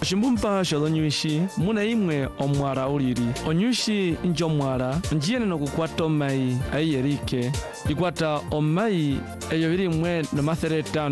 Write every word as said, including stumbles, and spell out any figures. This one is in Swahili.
Oshimbumpa sholonyuishi muna imwe omwara uliri. Onyushi njo mwara njiyene no kukwata omai aiyerike. Ikwata omai eyo ilimwe no mathele tano